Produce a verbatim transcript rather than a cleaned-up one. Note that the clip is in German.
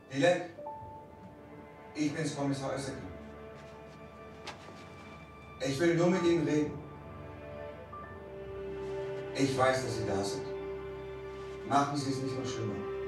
Dilek, ich bin's, Kommissar Össeker. Ich will nur mit Ihnen reden. Ich weiß, dass Sie da sind. Machen Sie es nicht noch schlimmer.